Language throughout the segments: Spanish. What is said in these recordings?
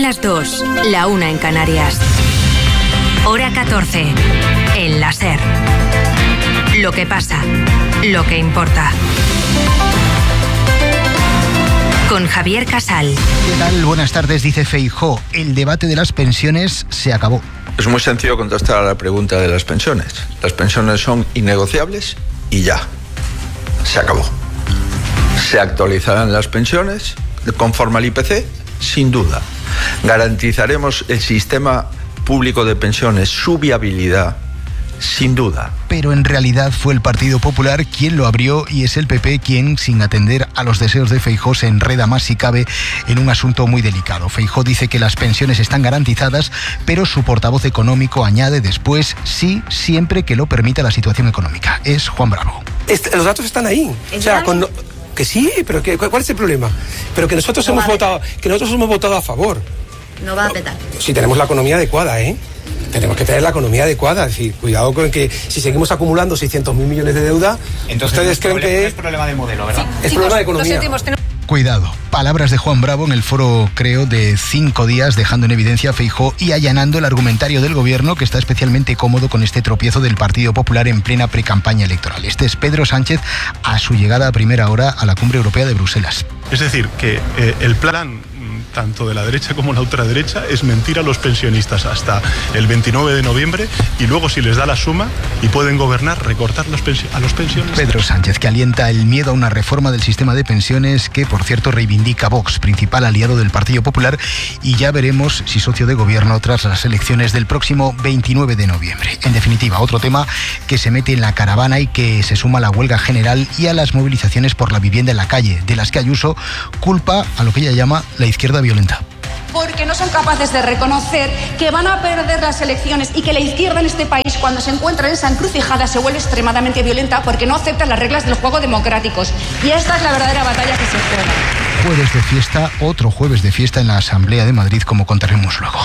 las 2, la 1 en Canarias. Hora 14, en la SER. Lo que pasa, lo que importa. Con Javier Casal. ¿Qué tal? Buenas tardes, dice Feijóo. El debate de las pensiones se acabó. Es muy sencillo contestar a la pregunta de las pensiones. Las pensiones son innegociables y ya. Se acabó. ¿Se actualizarán las pensiones conforme al IPC? Sin duda. ¿Garantizaremos el sistema público de pensiones, su viabilidad? Sin duda. Pero en realidad fue el Partido Popular quien lo abrió y es el PP quien, sin atender a los deseos de Feijóo, se enreda más si cabe en un asunto muy delicado. Feijóo dice que las pensiones están garantizadas, pero su portavoz económico añade después sí, siempre que lo permita la situación económica. Es Juan Bravo. Los datos están ahí. O sea, que sí, pero ¿cuál es el problema? Pero que nosotros hemos votado a favor. No va a petar. Si tenemos la economía adecuada, tenemos que tener la economía adecuada. Es decir, cuidado con que si seguimos acumulando 600.000 millones de deuda, entonces ustedes creen que es problema de modelo, ¿verdad? Es problema de economía. Cuidado, palabras de Juan Bravo en el foro, creo, de 5 días, dejando en evidencia a Feijóo y allanando el argumentario del gobierno, que está especialmente cómodo con este tropiezo del Partido Popular en plena precampaña electoral. Este es Pedro Sánchez a su llegada a primera hora a la Cumbre Europea de Bruselas. Es decir, que el plan tanto de la derecha como la ultraderecha es mentir a los pensionistas hasta el 29 de noviembre y luego, si les da la suma y pueden gobernar, recortar a los pensionistas. Pedro Sánchez, que alienta el miedo a una reforma del sistema de pensiones que, por cierto, reivindica Vox, principal aliado del Partido Popular, y ya veremos si socio de gobierno tras las elecciones del próximo 29 de noviembre. En definitiva, otro tema que se mete en la caravana y que se suma a la huelga general y a las movilizaciones por la vivienda en la calle, de las que Ayuso culpa a lo que ella llama la izquierda violenta. Porque no son capaces de reconocer que van a perder las elecciones y que la izquierda en este país, cuando se encuentra en esa encrucijada, se vuelve extremadamente violenta porque no acepta las reglas del juego democráticos. Y esta es la verdadera batalla que se juega. Jueves de fiesta, otro jueves de fiesta en la Asamblea de Madrid, como contaremos luego.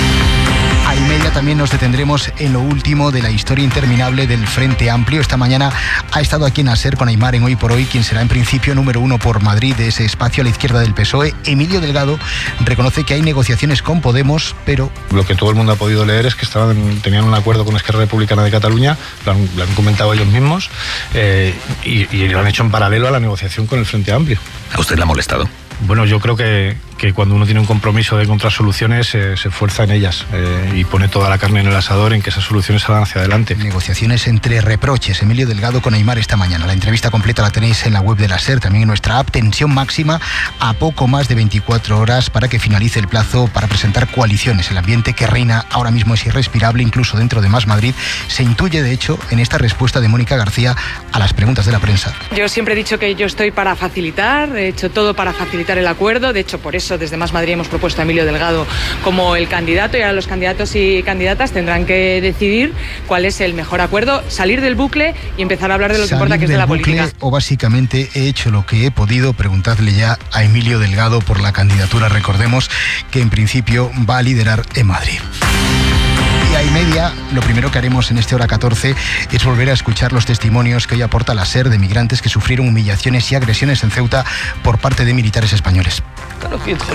A y media también nos detendremos en lo último de la historia interminable del Frente Amplio. Esta mañana ha estado aquí en la SER con Aimar en Hoy por Hoy, quien será en principio número 1 por Madrid de ese espacio a la izquierda del PSOE. Emilio Delgado reconoce que hay negociaciones con Podemos, pero... Lo que todo el mundo ha podido leer es que tenían un acuerdo con Esquerra Republicana de Cataluña, lo han comentado ellos mismos, y lo han hecho en paralelo a la negociación con el Frente Amplio. ¿A usted le ha molestado? Bueno, yo creo que cuando uno tiene un compromiso de encontrar soluciones, se esfuerza en ellas y pone toda la carne en el asador en que esas soluciones salgan hacia adelante. Negociaciones entre reproches. Emilio Delgado con Aimar esta mañana. La entrevista completa la tenéis en la web de la SER, también en nuestra app. Tensión máxima a poco más de 24 horas para que finalice el plazo para presentar coaliciones. El ambiente que reina ahora mismo es irrespirable, incluso dentro de Más Madrid. Se intuye, de hecho, en esta respuesta de Mónica García a las preguntas de la prensa. Yo siempre he dicho que yo estoy para facilitar, he hecho todo para facilitar el acuerdo. De hecho, por eso desde Más Madrid hemos propuesto a Emilio Delgado como el candidato, y ahora los candidatos y candidatas tendrán que decidir cuál es el mejor acuerdo, salir del bucle y empezar a hablar de lo que importa, que es de la política. O básicamente he hecho lo que he podido. Preguntadle ya a Emilio Delgado por la candidatura. Recordemos que en principio va a liderar en Madrid. Y a y media, lo primero que haremos en este hora 14 es volver a escuchar los testimonios que hoy aporta la SER de migrantes que sufrieron humillaciones y agresiones en Ceuta por parte de militares españoles. A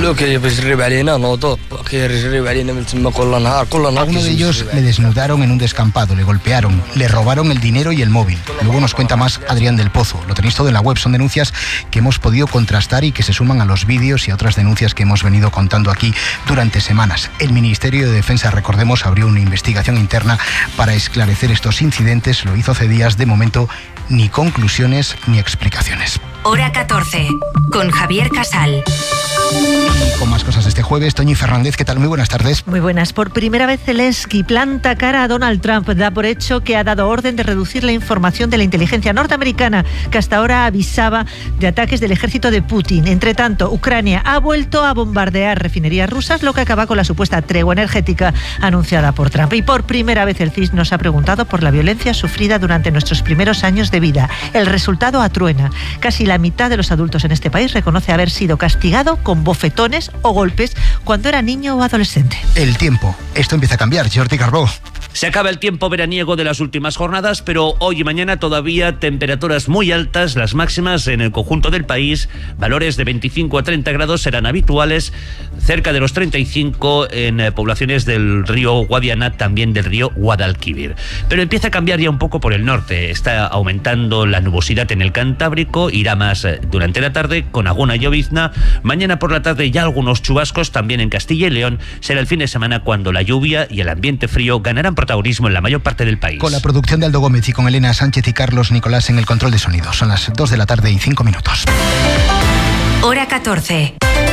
uno de ellos le desnudaron en un descampado, le golpearon, le robaron el dinero y el móvil. Luego nos cuenta más Adrián del Pozo. Lo tenéis todo en la web. Son denuncias que hemos podido contrastar y que se suman a los vídeos y a otras denuncias que hemos venido contando aquí durante semanas. El Ministerio de Defensa, recordemos, abrió una investigación interna para esclarecer estos incidentes. Lo hizo hace días. De momento, ni conclusiones ni explicaciones. Hora 14, con Javier Casal. Y con más cosas este jueves, Toñi Fernández, ¿qué tal? Muy buenas tardes. Muy buenas. Por primera vez Zelensky planta cara a Donald Trump. Da por hecho que ha dado orden de reducir la información de la inteligencia norteamericana, que hasta ahora avisaba de ataques del ejército de Putin. Entre tanto, Ucrania ha vuelto a bombardear refinerías rusas, lo que acaba con la supuesta tregua energética anunciada por Trump. Y por primera vez el CIS nos ha preguntado por la violencia sufrida durante nuestros primeros años de vida. El resultado atruena. Casi la mitad de los adultos en este país reconoce haber sido castigado con bofetones o golpes cuando era niño o adolescente. El tiempo. Esto empieza a cambiar. Jordi Carbó. Se acaba el tiempo veraniego de las últimas jornadas, pero hoy y mañana todavía temperaturas muy altas, las máximas en el conjunto del país, valores de 25 a 30 grados serán habituales, cerca de los 35 en poblaciones del río Guadiana, también del río Guadalquivir. Pero empieza a cambiar ya un poco por el norte, está aumentando la nubosidad en el Cantábrico, irá más durante la tarde con alguna llovizna, mañana por la tarde ya algunos chubascos también en Castilla y León, será el fin de semana cuando la lluvia y el ambiente frío ganarán protagonismo en la mayor parte del país. Con la producción de Aldo Gómez y con Elena Sánchez y Carlos Nicolás en el control de sonido. Son las 2 de la tarde y 5 minutos. Hora 14.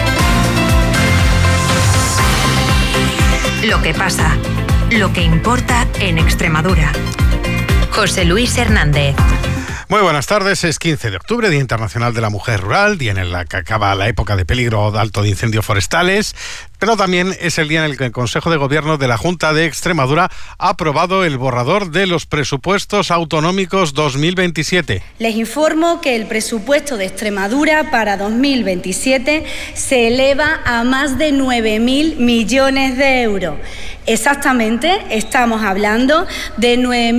Lo que pasa, lo que importa en Extremadura. José Luis Hernández. Muy buenas tardes, es 15 de octubre, Día Internacional de la Mujer Rural, día en el que acaba la época de peligro alto de incendios forestales, pero también es el día en el que el Consejo de Gobierno de la Junta de Extremadura ha aprobado el borrador de los presupuestos autonómicos 2027. Les informo que el presupuesto de Extremadura para 2027 se eleva a más de 9.000 millones de euros. Exactamente, estamos hablando de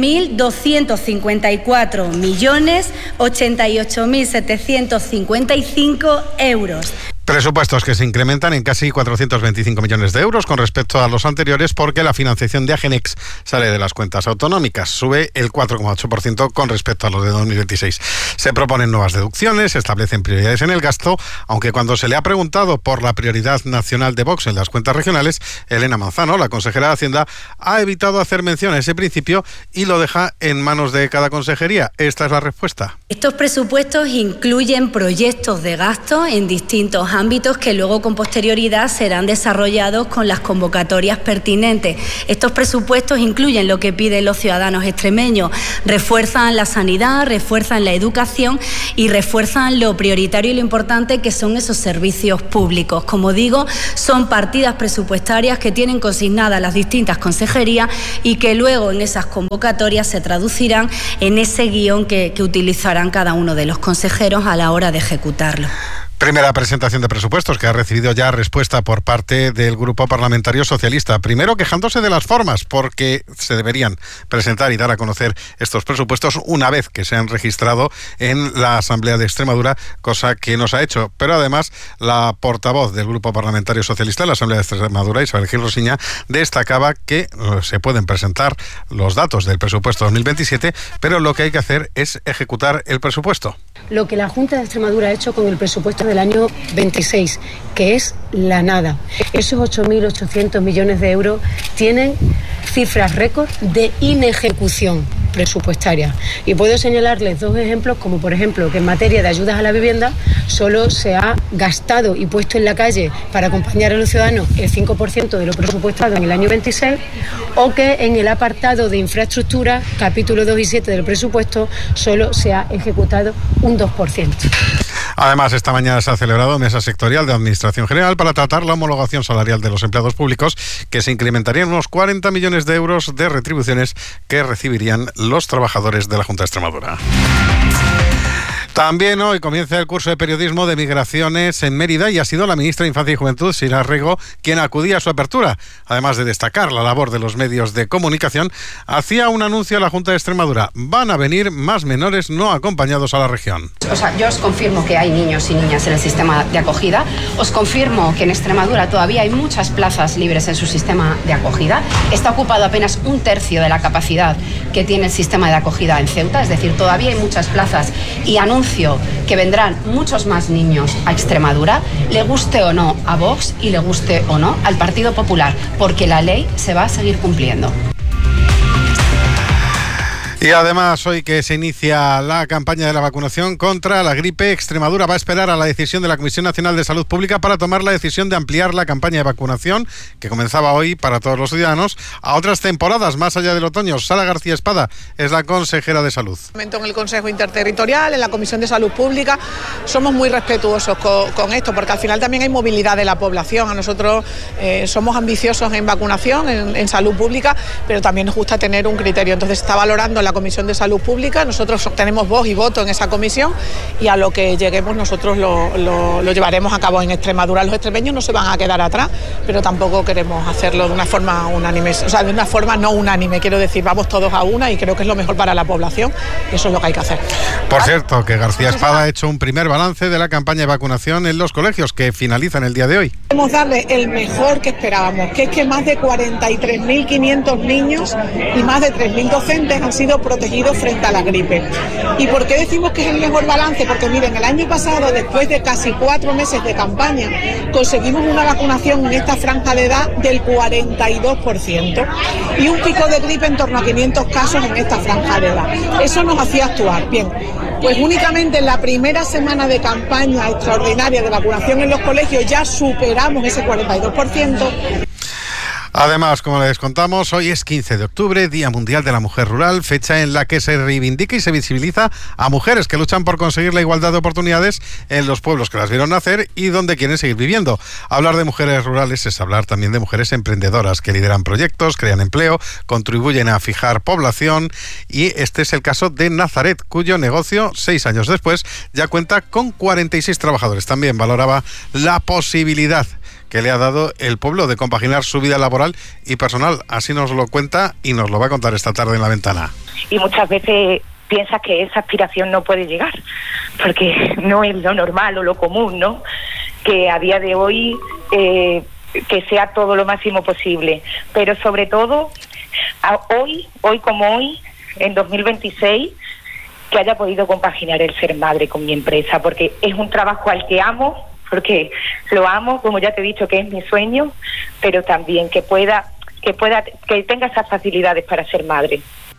9.254.088.755 euros. Presupuestos que se incrementan en casi 425 millones de euros con respecto a los anteriores porque la financiación de Agenex sale de las cuentas autonómicas, sube el 4,8% con respecto a los de 2026. Se proponen nuevas deducciones, se establecen prioridades en el gasto, aunque cuando se le ha preguntado por la prioridad nacional de Vox en las cuentas regionales, Elena Manzano, la consejera de Hacienda, ha evitado hacer mención a ese principio y lo deja en manos de cada consejería. Esta es la respuesta. Estos presupuestos incluyen proyectos de gasto en distintos ámbitos que luego con posterioridad serán desarrollados con las convocatorias pertinentes. Estos presupuestos incluyen lo que piden los ciudadanos extremeños, refuerzan la sanidad, refuerzan la educación y refuerzan lo prioritario y lo importante que son esos servicios públicos. Como digo, son partidas presupuestarias que tienen consignadas las distintas consejerías y que luego en esas convocatorias se traducirán en ese guión que utilizarán cada uno de los consejeros a la hora de ejecutarlo. Primera presentación de presupuestos que ha recibido ya respuesta por parte del Grupo Parlamentario Socialista. Primero quejándose de las formas, porque se deberían presentar y dar a conocer estos presupuestos una vez que se han registrado en la Asamblea de Extremadura, cosa que no se ha hecho. Pero además, la portavoz del Grupo Parlamentario Socialista en la Asamblea de Extremadura, Isabel Gil Rosiña, destacaba que se pueden presentar los datos del presupuesto 2027, pero lo que hay que hacer es ejecutar el presupuesto. Lo que la Junta de Extremadura ha hecho con el presupuesto del año 26, que es la nada. Esos 8.800 millones de euros tienen cifras récord de inejecución presupuestaria. Y puedo señalarles dos ejemplos, como por ejemplo que en materia de ayudas a la vivienda solo se ha gastado y puesto en la calle para acompañar a los ciudadanos el 5% de lo presupuestado en el año 26, o que en el apartado de infraestructura, capítulo 2 y 7 del presupuesto, solo se ha ejecutado un 2%. Además, esta mañana se ha celebrado mesa sectorial de Administración General para tratar la homologación salarial de los empleados públicos, que se incrementarían unos 40 millones de euros de retribuciones que recibirían los trabajadores de la Junta de Extremadura. También hoy comienza el curso de periodismo de migraciones en Mérida y ha sido la ministra de Infancia y Juventud, Sira Rego, quien acudía a su apertura. Además de destacar la labor de los medios de comunicación, hacía un anuncio a la Junta de Extremadura. Van a venir más menores no acompañados a la región. Yo os confirmo que hay niños y niñas en el sistema de acogida. Os confirmo que en Extremadura todavía hay muchas plazas libres en su sistema de acogida. Está ocupado apenas un tercio de la capacidad que tiene el sistema de acogida en Ceuta, es decir, todavía hay muchas plazas y anuncio que vendrán muchos más niños a Extremadura, le guste o no a Vox y le guste o no al Partido Popular, porque la ley se va a seguir cumpliendo. Y además, hoy que se inicia la campaña de la vacunación contra la gripe, Extremadura va a esperar a la decisión de la Comisión Nacional de Salud Pública para tomar la decisión de ampliar la campaña de vacunación, que comenzaba hoy para todos los ciudadanos, a otras temporadas más allá del otoño. Sara García Espada es la consejera de Salud. En el Consejo Interterritorial, en la Comisión de Salud Pública, somos muy respetuosos con esto, porque al final también hay movilidad de la población. A nosotros somos ambiciosos en vacunación, en salud pública, pero también nos gusta tener un criterio. Entonces está valorando la Comisión de Salud Pública, nosotros tenemos voz y voto en esa comisión y a lo que lleguemos nosotros lo llevaremos a cabo en Extremadura. Los extremeños no se van a quedar atrás, pero tampoco queremos hacerlo de una forma unánime, o sea, de una forma no unánime, quiero decir, vamos todos a una y creo que es lo mejor para la población y eso es lo que hay que hacer. Por cierto, que García Espada ha hecho un primer balance de la campaña de vacunación en los colegios que finaliza en el día de hoy. Queremos darle el mejor que esperábamos, que es que más de 43.500 niños y más de 3.000 docentes han sido protegidos frente a la gripe. ¿Y por qué decimos que es el mejor balance? Porque miren, el año pasado, después de casi 4 meses de campaña, conseguimos una vacunación en esta franja de edad del 42% y un pico de gripe en torno a 500 casos en esta franja de edad. Eso nos hacía actuar. Bien, pues únicamente en la primera semana de campaña extraordinaria de vacunación en los colegios ya superamos ese 42%. Además, como les contamos, hoy es 15 de octubre, Día Mundial de la Mujer Rural, fecha en la que se reivindica y se visibiliza a mujeres que luchan por conseguir la igualdad de oportunidades en los pueblos que las vieron nacer y donde quieren seguir viviendo. Hablar de mujeres rurales es hablar también de mujeres emprendedoras que lideran proyectos, crean empleo, contribuyen a fijar población y este es el caso de Nazaret, cuyo negocio, 6 años después, ya cuenta con 46 trabajadores. También valoraba la posibilidad que le ha dado el pueblo de compaginar su vida laboral y personal. Así nos lo cuenta y nos lo va a contar esta tarde en La Ventana. Y muchas veces piensas que esa aspiración no puede llegar, porque no es lo normal o lo común, ¿no? Que a día de hoy que sea todo lo máximo posible. Pero sobre todo, hoy como hoy, en 2026, que haya podido compaginar el ser madre con mi empresa, porque es un trabajo al que amo, porque lo amo, como ya te he dicho, que es mi sueño, pero también que tenga esas facilidades para ser madre.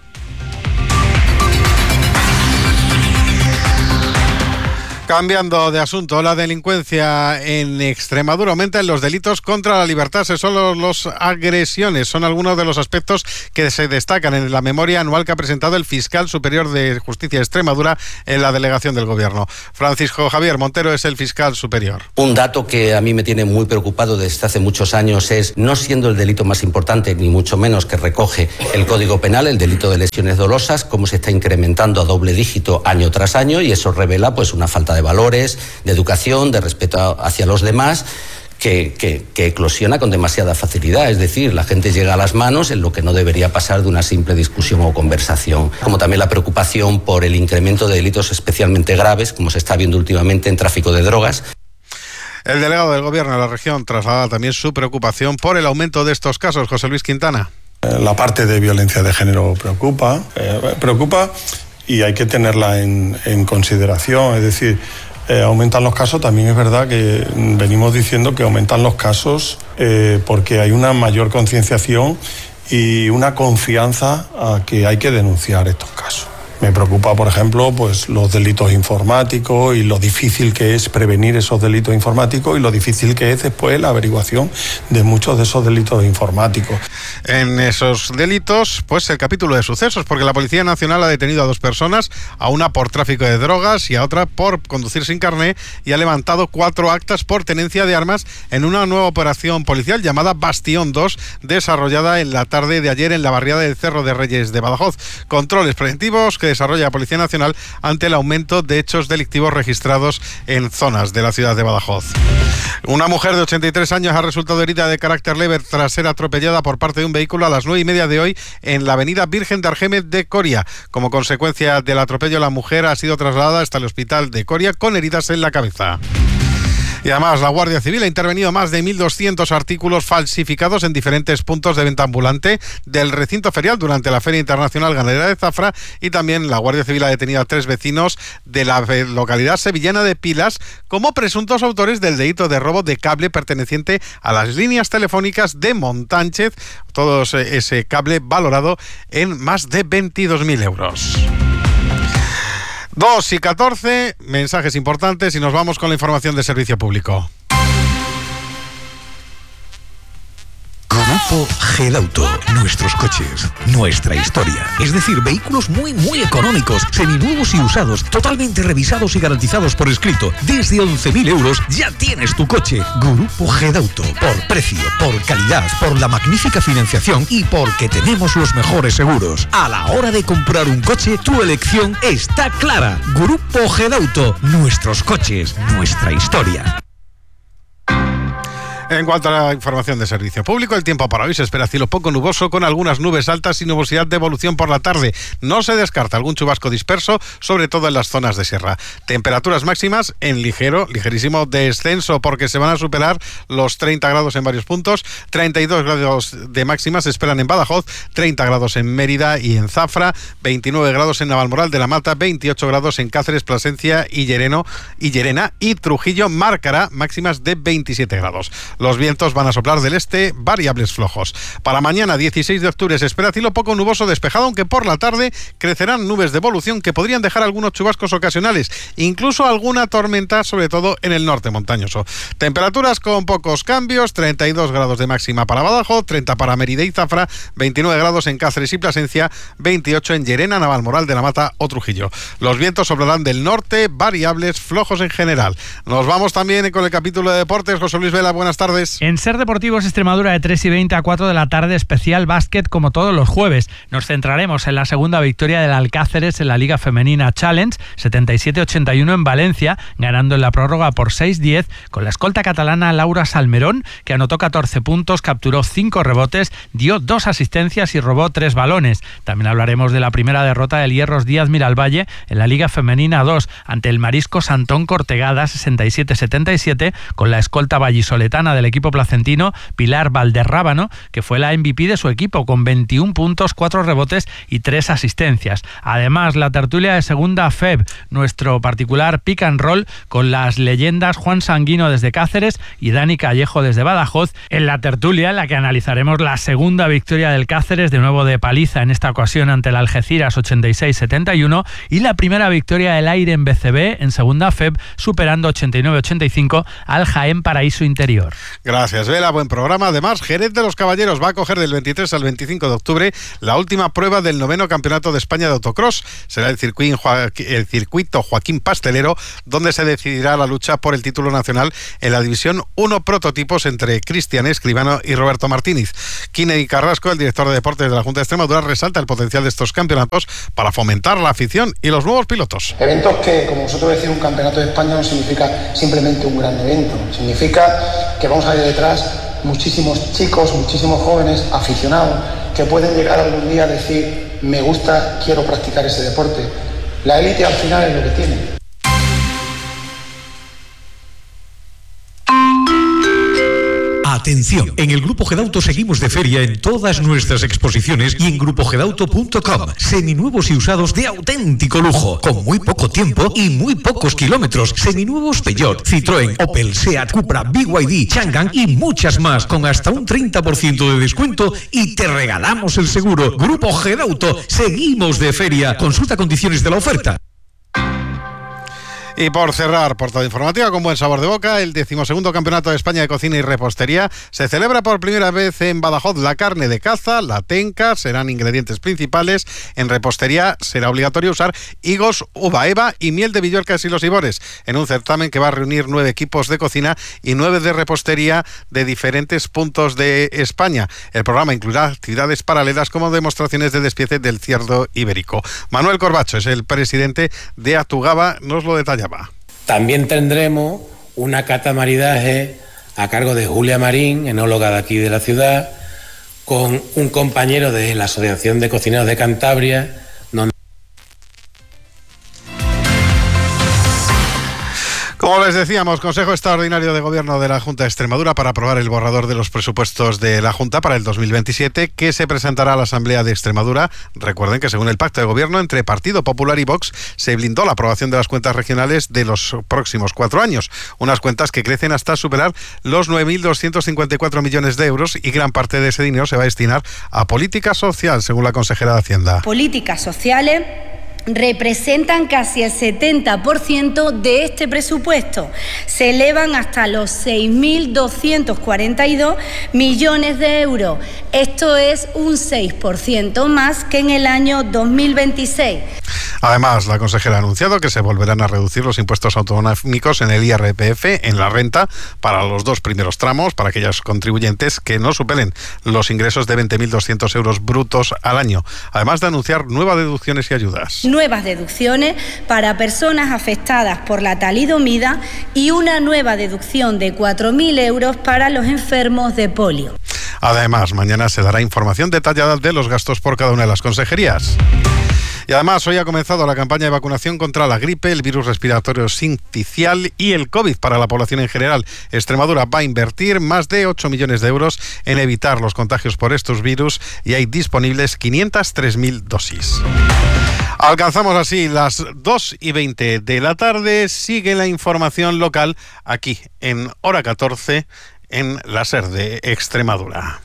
Cambiando de asunto, la delincuencia en Extremadura aumenta en los delitos contra la libertad. Solo las agresiones son algunos de los aspectos que se destacan en la memoria anual que ha presentado el fiscal superior de Justicia de Extremadura en la delegación del Gobierno. Francisco Javier Montero es el fiscal superior. Un dato que a mí me tiene muy preocupado desde hace muchos años es, no siendo el delito más importante, ni mucho menos que recoge el Código Penal, el delito de lesiones dolosas, cómo se está incrementando a doble dígito año tras año, y eso revela pues una falta de valores, de educación, de respeto hacia los demás, que eclosiona con demasiada facilidad. Es decir, la gente llega a las manos en lo que no debería pasar de una simple discusión o conversación. Como también la preocupación por el incremento de delitos especialmente graves, como se está viendo últimamente en tráfico de drogas. El delegado del Gobierno de la región traslada también su preocupación por el aumento de estos casos. José Luis Quintana. La parte de violencia de género preocupa y hay que tenerla en consideración. Es decir, aumentan los casos, también es verdad que venimos diciendo que aumentan los casos porque hay una mayor concienciación y una confianza a que hay que denunciar estos casos. Me preocupa, por ejemplo, pues los delitos informáticos y lo difícil que es prevenir esos delitos informáticos y lo difícil que es después la averiguación de muchos de esos delitos informáticos. En esos delitos, pues el capítulo de sucesos, porque la Policía Nacional ha detenido a 2 personas, a una por tráfico de drogas y a otra por conducir sin carné, y ha levantado 4 actas por tenencia de armas en una nueva operación policial llamada Bastión 2, desarrollada en la tarde de ayer en la barriada del Cerro de Reyes de Badajoz. Controles preventivos que desarrolla la Policía Nacional ante el aumento de hechos delictivos registrados en zonas de la ciudad de Badajoz. Una mujer de 83 años ha resultado herida de carácter leve tras ser atropellada por parte de un vehículo a las 9:30 de hoy en la avenida Virgen de Argémez de Coria. Como consecuencia del atropello, la mujer ha sido trasladada hasta el hospital de Coria con heridas en la cabeza. Y además, la Guardia Civil ha intervenido más de 1.200 artículos falsificados en diferentes puntos de venta ambulante del recinto ferial durante la Feria Internacional Ganadera de Zafra, y también la Guardia Civil ha detenido a 3 vecinos de la localidad sevillana de Pilas como presuntos autores del delito de robo de cable perteneciente a las líneas telefónicas de Montánchez, todo ese cable valorado en más de 22.000 euros. 2:14, mensajes importantes y nos vamos con la información de servicio público. Grupo Gedauto. Nuestros coches, nuestra historia. Es decir, vehículos muy económicos, seminuevos y usados, totalmente revisados y garantizados por escrito. Desde 11.000 euros ya tienes tu coche. Grupo Gedauto. Por precio, por calidad, por la magnífica financiación y porque tenemos los mejores seguros. A la hora de comprar un coche, tu elección está clara. Grupo Gedauto. Nuestros coches, nuestra historia. En cuanto a la información de servicio público, el tiempo para hoy se espera cielo poco nuboso con algunas nubes altas y nubosidad de evolución por la tarde. No se descarta algún chubasco disperso, sobre todo en las zonas de sierra. Temperaturas máximas en ligerísimo descenso porque se van a superar los 30 grados en varios puntos. 32 grados de máximas se esperan en Badajoz, 30 grados en Mérida y en Zafra, 29 grados en Navalmoral de la Mata, 28 grados en Cáceres, Plasencia y Llerena, y Trujillo marcará máximas de 27 grados. Los vientos van a soplar del este, variables flojos. Para mañana, 16 de octubre, se espera cielo poco nuboso despejado, aunque por la tarde crecerán nubes de evolución que podrían dejar algunos chubascos ocasionales, incluso alguna tormenta, sobre todo en el norte montañoso. Temperaturas con pocos cambios, 32 grados de máxima para Badajoz, 30 para Mérida y Zafra, 29 grados en Cáceres y Plasencia, 28 en Llerena, Navalmoral de la Mata o Trujillo. Los vientos soplarán del norte, variables flojos en general. Nos vamos también con el capítulo de deportes. José Luis Vela, buenas tardes. En Ser Deportivos Extremadura de 3:20 a 4 de la tarde, especial básquet como todos los jueves. Nos centraremos en la segunda victoria del Alcáceres en la Liga Femenina Challenge, 77-81 en Valencia, ganando en la prórroga por 6-10 con la escolta catalana Laura Salmerón, que anotó 14 puntos, capturó 5 rebotes, dio 2 asistencias y robó 3 balones. También hablaremos de la primera derrota del Hierros Díaz Miralvalle en la Liga Femenina 2 ante el Marisco Santón Cortegada, 67-77, con la escolta vallisoletana del equipo placentino Pilar Valderrábano, que fue la MVP de su equipo con 21 puntos, 4 rebotes y 3 asistencias. Además, la tertulia de segunda FEB, nuestro particular pick and roll con las leyendas Juan Sanguino desde Cáceres y Dani Callejo desde Badajoz, en la tertulia en la que analizaremos la segunda victoria del Cáceres, de nuevo de paliza, en esta ocasión ante el Algeciras 86-71, y la primera victoria del Aire en BCB en segunda FEB, superando 89-85 al Jaén Paraíso Interior. Gracias, Vela, buen programa. Además, Jerez de los Caballeros va a coger del 23 al 25 de octubre la última prueba del 9º Campeonato de España de Autocross. Será el circuito Joaquín Pastelero, donde se decidirá la lucha por el título nacional en la División 1 Prototipos entre Cristian Escribano y Roberto Martínez. Kennedy Carrasco, el director de deportes de la Junta de Extremadura, resalta el potencial de estos campeonatos para fomentar la afición y los nuevos pilotos. Eventos que, como vosotros decís, un campeonato de España no significa simplemente un gran evento, significa que vamos a ver detrás muchísimos chicos, muchísimos jóvenes aficionados que pueden llegar algún día a decir: me gusta, quiero practicar ese deporte. La élite al final es lo que tiene. Atención, en el Grupo Gedauto seguimos de feria en todas nuestras exposiciones y en grupogedauto.com. Seminuevos y usados de auténtico lujo, con muy poco tiempo y muy pocos kilómetros. Seminuevos Peugeot, Citroën, Opel, Seat, Cupra, BYD, Changan y muchas más, con hasta un 30% de descuento y te regalamos el seguro. Grupo Gedauto, seguimos de feria. Consulta condiciones de la oferta. Y por cerrar, portada informativa con buen sabor de boca, el 12º Campeonato de España de Cocina y Repostería se celebra por primera vez en Badajoz. La carne de caza, la tenca, serán ingredientes principales. En repostería será obligatorio usar higos, uva eva y miel de Villorcas y Los Ibores, en un certamen que va a reunir 9 equipos de cocina y 9 de repostería de diferentes puntos de España. El programa incluirá actividades paralelas como demostraciones de despiece del cerdo ibérico. Manuel Corbacho es el presidente de Atugaba, nos lo detalla. También tendremos una cata maridaje a cargo de Julia Marín, enóloga de aquí de la ciudad, con un compañero de la Asociación de Cocineros de Cantabria, donde... Como les decíamos, Consejo Extraordinario de Gobierno de la Junta de Extremadura para aprobar el borrador de los presupuestos de la Junta para el 2027, que se presentará a la Asamblea de Extremadura. Recuerden que según el pacto de gobierno entre Partido Popular y Vox, se blindó la aprobación de las cuentas regionales de los próximos 4 años. Unas cuentas que crecen hasta superar los 9.254 millones de euros y gran parte de ese dinero se va a destinar a política social, según la consejera de Hacienda. Políticas sociales representan casi el 70% de este presupuesto. Se elevan hasta los 6.242 millones de euros. Esto es un 6% más que en el año 2026. Además, la consejera ha anunciado que se volverán a reducir los impuestos autonómicos en el IRPF, en la renta, para los 2 primeros tramos, para aquellos contribuyentes que no superen los ingresos de 20.200 euros brutos al año. Además de anunciar nuevas deducciones y ayudas. Nuevas deducciones para personas afectadas por la talidomida y una nueva deducción de 4.000 euros para los enfermos de polio. Además, mañana se dará información detallada de los gastos por cada una de las consejerías. Y además, hoy ha comenzado la campaña de vacunación contra la gripe, el virus respiratorio sincicial y el COVID para la población en general. Extremadura va a invertir más de 8 millones de euros en evitar los contagios por estos virus y hay disponibles 503.000 dosis. Alcanzamos así las 2:20 de la tarde. Sigue la información local aquí en Hora 14 en la SER de Extremadura.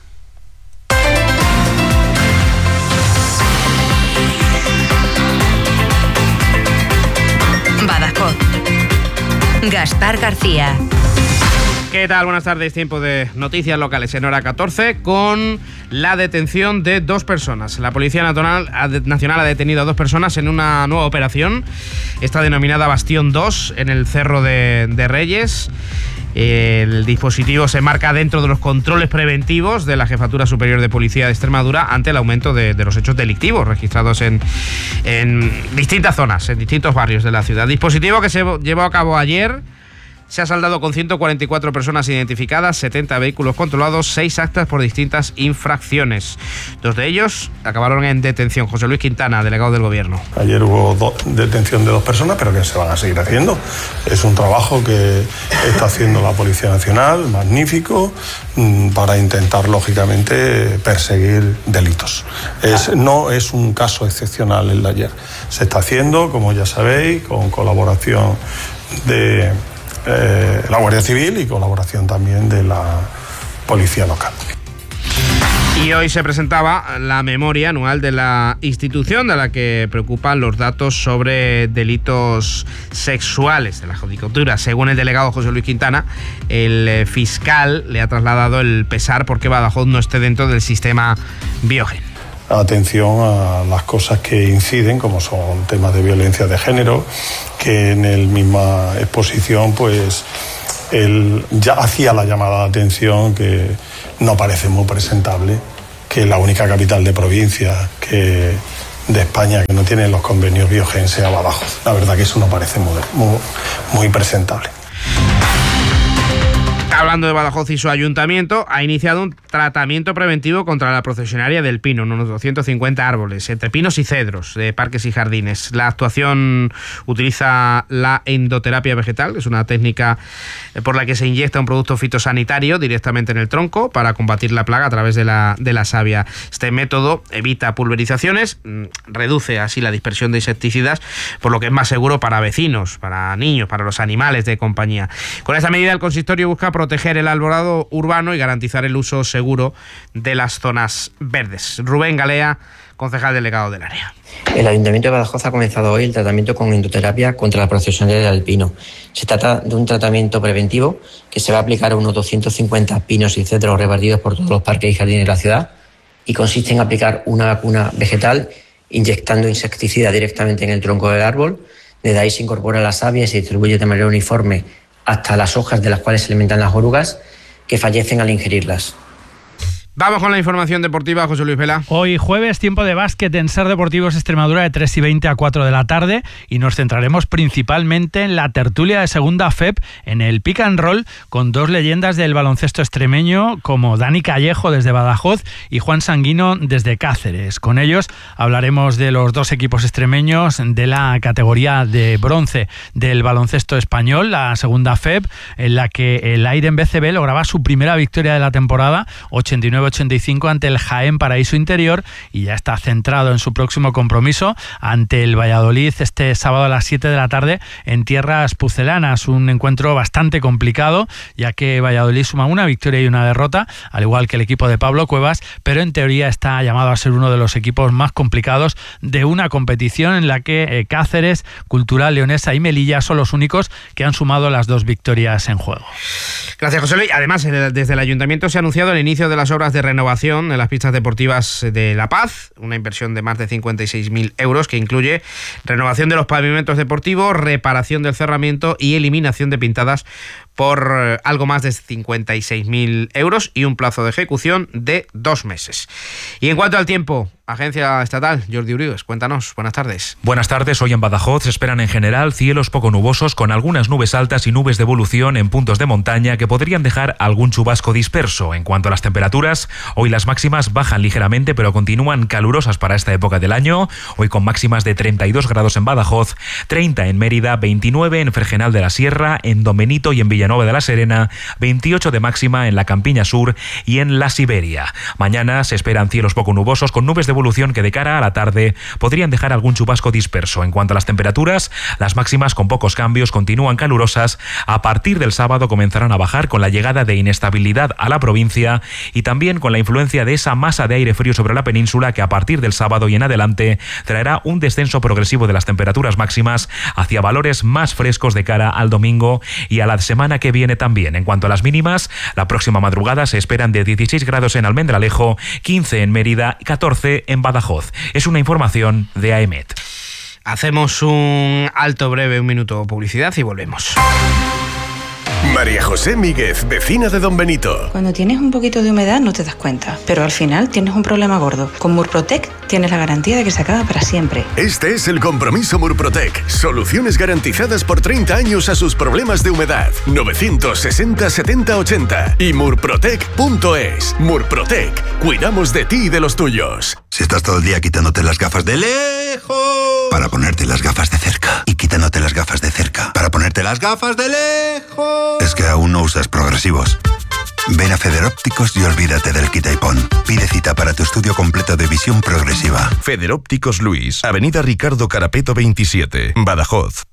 Badajoz. Gaspar García. ¿Qué tal? Buenas tardes. Tiempo de noticias locales en Hora 14 con la detención de 2 personas. La Policía Nacional ha detenido a 2 personas en una nueva operación, esta denominada Bastión 2, en el Cerro de Reyes. El dispositivo se marca dentro de los controles preventivos de la Jefatura Superior de Policía de Extremadura ante el aumento de los hechos delictivos registrados en distintas zonas, en distintos barrios de la ciudad. Dispositivo que se llevó a cabo ayer. Se ha saldado con 144 personas identificadas, 70 vehículos controlados, 6 actas por distintas infracciones. 2 de ellos acabaron en detención. José Luis Quintana, delegado del Gobierno. Ayer hubo detención de 2 personas, pero que se van a seguir haciendo. Es un trabajo que está haciendo la Policía Nacional, magnífico, para intentar, lógicamente, perseguir delitos. No es un caso excepcional el de ayer. Se está haciendo, como ya sabéis, con colaboración de la Guardia Civil y colaboración también de la Policía Local. Y hoy se presentaba la memoria anual de la institución, de la que preocupan los datos sobre delitos sexuales de la judicatura. Según el delegado José Luis Quintana, el fiscal le ha trasladado el pesar porque Badajoz no esté dentro del sistema Biogen. Atención a las cosas que inciden, como son temas de violencia de género, que en el misma exposición pues él ya hacía la llamada de atención que no parece muy presentable que la única capital de provincia de España que no tiene los convenios Biogen sea Badajoz. La verdad que eso no parece muy presentable. Hablando de Badajoz y su ayuntamiento, ha iniciado un tratamiento preventivo contra la procesionaria del pino, unos 250 árboles, entre pinos y cedros, de parques y jardines. La actuación utiliza la endoterapia vegetal, que es una técnica por la que se inyecta un producto fitosanitario directamente en el tronco para combatir la plaga a través de la savia. Este método evita pulverizaciones, reduce así la dispersión de insecticidas, por lo que es más seguro para vecinos, para niños, para los animales de compañía. Con esta medida el consistorio busca proteger el alborado urbano y garantizar el uso seguro de las zonas verdes. Rubén Galea, concejal delegado del área. El Ayuntamiento de Badajoz ha comenzado hoy el tratamiento con endoterapia contra la procesionaria del pino. Se trata de un tratamiento preventivo que se va a aplicar a unos 250 pinos y cedros repartidos por todos los parques y jardines de la ciudad y consiste en aplicar una vacuna vegetal inyectando insecticida directamente en el tronco del árbol. Desde ahí se incorpora la savia y se distribuye de manera uniforme hasta las hojas de las cuales se alimentan las orugas que fallecen al ingerirlas. Vamos con la información deportiva, José Luis Vela. Hoy jueves, tiempo de básquet en SER Deportivos Extremadura de 3:20 a 4 de la tarde y nos centraremos principalmente en la tertulia de segunda FEP en el pick and roll con 2 leyendas del baloncesto extremeño como Dani Callejo desde Badajoz y Juan Sanguino desde Cáceres. Con ellos hablaremos de los 2 equipos extremeños de la categoría de bronce del baloncesto español, la segunda FEP, en la que el Aiden BCB lograba su primera victoria de la temporada, 89 89-85 ante el Jaén Paraíso Interior y ya está centrado en su próximo compromiso ante el Valladolid este sábado a las 7 de la tarde en tierras pucelanas. Un encuentro bastante complicado, ya que Valladolid suma una victoria y una derrota, al igual que el equipo de Pablo Cuevas, pero en teoría está llamado a ser uno de los equipos más complicados de una competición en la que Cáceres, Cultural Leonesa y Melilla son los únicos que han sumado las 2 victorias en juego. Gracias, José Luis. Además, desde el Ayuntamiento se ha anunciado el inicio de las obras de renovación en las pistas deportivas de La Paz, una inversión de más de 56.000 euros que incluye renovación de los pavimentos deportivos, reparación del cerramiento y eliminación de pintadas por algo más de 56.000 euros y un plazo de ejecución de 2 meses. Y en cuanto al tiempo, Agencia Estatal, Jordi Urios, cuéntanos. Buenas tardes. Buenas tardes. Hoy en Badajoz se esperan en general cielos poco nubosos con algunas nubes altas y nubes de evolución en puntos de montaña que podrían dejar algún chubasco disperso. En cuanto a las temperaturas, hoy las máximas bajan ligeramente pero continúan calurosas para esta época del año. Hoy con máximas de 32 grados en Badajoz, 30 en Mérida, 29 en Fregenal de la Sierra, en Don Benito y en Villanueva de la Serena, 28 de máxima en la Campiña Sur y en la Siberia. Mañana se esperan cielos poco nubosos con nubes de evolución que de cara a la tarde podrían dejar algún chubasco disperso. En cuanto a las temperaturas, las máximas con pocos cambios continúan calurosas. A partir del sábado comenzarán a bajar con la llegada de inestabilidad a la provincia y también con la influencia de esa masa de aire frío sobre la península que a partir del sábado y en adelante traerá un descenso progresivo de las temperaturas máximas hacia valores más frescos de cara al domingo y a la semana que viene también. En cuanto a las mínimas, la próxima madrugada se esperan de 16 grados en Almendralejo, 15 en Mérida y 14 en Badajoz. Es una información de AEMET. Hacemos un alto breve, un minuto publicidad y volvemos. María José Míguez, vecina de Don Benito. Cuando tienes un poquito de humedad no te das cuenta, pero al final tienes un problema gordo. Con Murprotec tienes la garantía de que se acaba para siempre. Este es el compromiso Murprotec. Soluciones garantizadas por 30 años a sus problemas de humedad. 960 70 80 y murprotec.es. Murprotec. Cuidamos de ti y de los tuyos. Si estás todo el día quitándote las gafas de lejos para ponerte las gafas de cerca y quitándote las gafas de cerca para ponerte las gafas de lejos, es que aún no usas progresivos. Ven a Federópticos y olvídate del quita y pon. Pide cita para tu estudio completo de visión progresiva. Federópticos Luis, Avenida Ricardo Carapeto 27, Badajoz.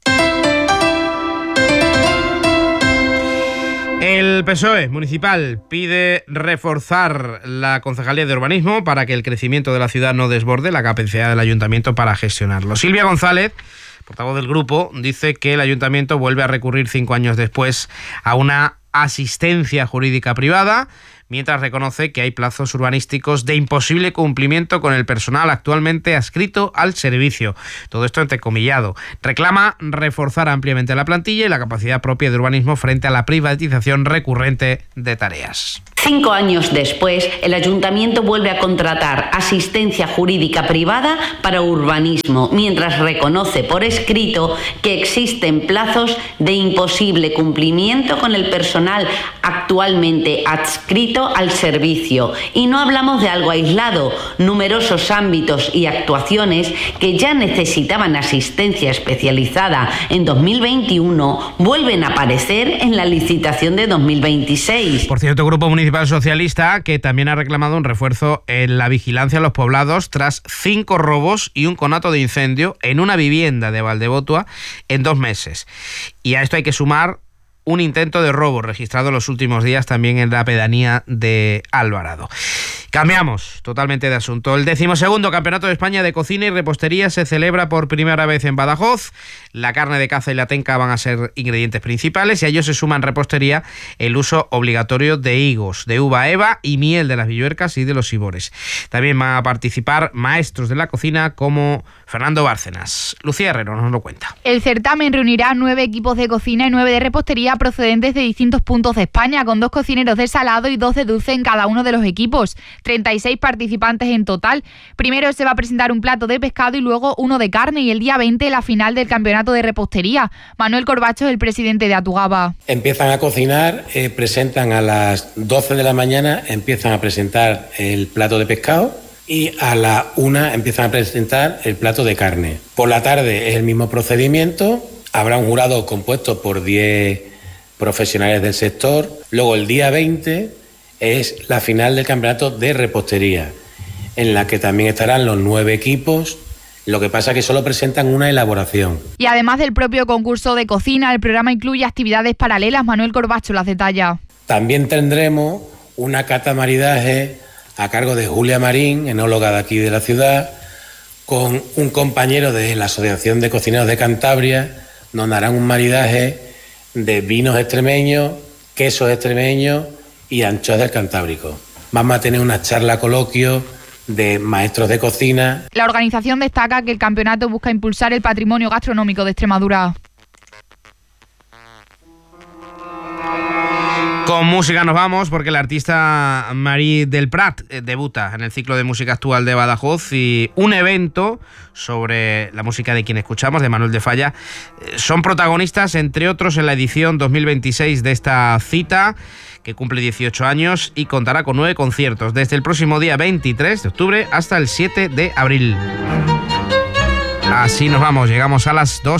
El PSOE municipal pide reforzar la Concejalía de Urbanismo para que el crecimiento de la ciudad no desborde la capacidad del ayuntamiento para gestionarlo. Silvia González, portavoz del grupo, dice que el ayuntamiento vuelve a recurrir 5 años después a una asistencia jurídica privada, mientras reconoce que hay plazos urbanísticos de imposible cumplimiento con el personal actualmente adscrito al servicio. Todo esto entrecomillado. Reclama reforzar ampliamente la plantilla y la capacidad propia de urbanismo frente a la privatización recurrente de tareas. 5 años después, el ayuntamiento vuelve a contratar asistencia jurídica privada para urbanismo, mientras reconoce por escrito que existen plazos de imposible cumplimiento con el personal actualmente adscrito al servicio. Y no hablamos de algo aislado, numerosos ámbitos y actuaciones que ya necesitaban asistencia especializada en 2021 vuelven a aparecer en la licitación de 2026. Por cierto, Grupo Municipal Socialista que también ha reclamado un refuerzo en la vigilancia en los poblados tras 5 robos y un conato de incendio en una vivienda de Valdebotua en 2 meses. Y a esto hay que sumar un intento de robo registrado en los últimos días también en la pedanía de Alvarado. Cambiamos totalmente de asunto. El 12º Campeonato de España de Cocina y Repostería se celebra por primera vez en Badajoz. La carne de caza y la tenca van a ser ingredientes principales y a ello se suma en repostería el uso obligatorio de higos, de uva eva y miel de las villuercas y de los sibores. También van a participar maestros de la cocina como Fernando Bárcenas. Lucía Herrero nos lo cuenta. El certamen reunirá 9 equipos de cocina y 9 de repostería procedentes de distintos puntos de España, con 2 cocineros de salado y 2 de dulce en cada uno de los equipos. 36 participantes en total. Primero se va a presentar un plato de pescado y luego uno de carne, y el día 20 la final del campeonato de repostería. Manuel Corbacho es el presidente de Atugaba. Empiezan a cocinar, presentan a las 12 de la mañana, empiezan a presentar el plato de pescado y a la 1 empiezan a presentar el plato de carne. Por la tarde es el mismo procedimiento, habrá un jurado compuesto por 10 profesionales del sector. Luego el día 20 es la final del campeonato de repostería, en la que también estarán los 9 equipos. Lo que pasa es que solo presentan una elaboración. Y además del propio concurso de cocina, el programa incluye actividades paralelas. Manuel Corbacho las detalla. También tendremos una cata maridaje a cargo de Julia Marín, enóloga de aquí de la ciudad, con un compañero de la Asociación de Cocineros de Cantabria, donde harán un maridaje de vinos extremeños, quesos extremeños y anchoas del Cantábrico. Vamos a tener una charla coloquio de maestros de cocina. La organización destaca que el campeonato busca impulsar el patrimonio gastronómico de Extremadura. Con música nos vamos porque la artista Marie del Prat debuta en el ciclo de música actual de Badajoz y un evento sobre la música de quien escuchamos, de Manuel de Falla, son protagonistas, entre otros, en la edición 2026 de esta cita, que cumple 18 años y contará con 9 conciertos desde el próximo día 23 de octubre hasta el 7 de abril. Así nos vamos, llegamos a las 2.